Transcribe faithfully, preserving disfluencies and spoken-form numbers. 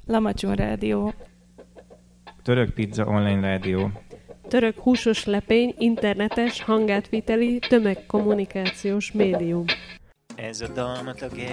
Lamacson Rádió. Török Pizza Online Rádió. Török húsos lepény internetes hangátviteli tömegkommunikációs médium. Ez a Dalmatag